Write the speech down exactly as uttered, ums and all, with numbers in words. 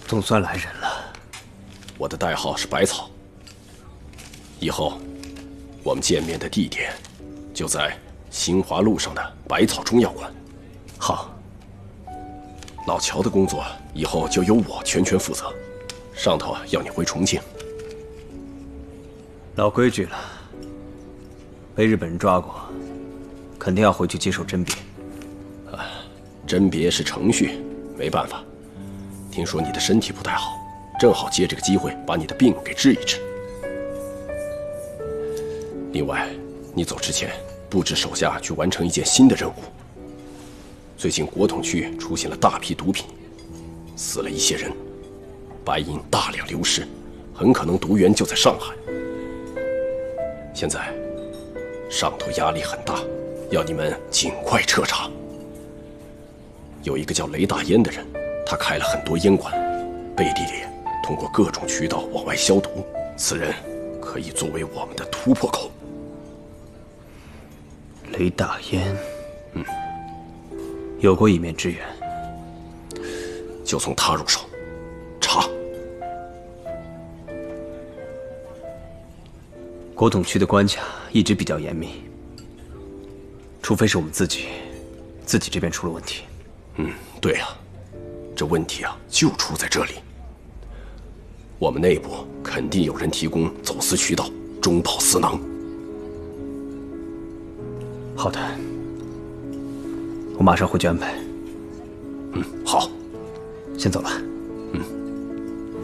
总算来人了。 我的代号是百草。以后，我们见面的地点就在新华路上的百草中药馆。 好。 老乔的工作以后就由我全权负责。上头要你回重庆。 老规矩了，被日本人抓过，肯定要回去接受甄别。 啊，甄别是程序，没办法。听说你的身体不太好，正好借这个机会把你的病给治一治。另外，你走之前布置手下去完成一件新的任务。最近国统区出现了大批毒品，死了一些人，白银大量流失，很可能毒源就在上海。现在上头压力很大，要你们尽快彻查。有一个叫雷大烟的人，他开了很多烟馆，背地里通过各种渠道往外消毒，此人可以作为我们的突破口。 雷大烟， 嗯， 有过一面之缘， 就从他入手查。 国统区的关卡一直比较严密，除非是我们自己，自己这边出了问题。 嗯，对啊，这问题啊就出在这里。我们内部肯定有人提供走私渠道，中饱私囊。 好的，我马上回去安排。 嗯，好， 先走了。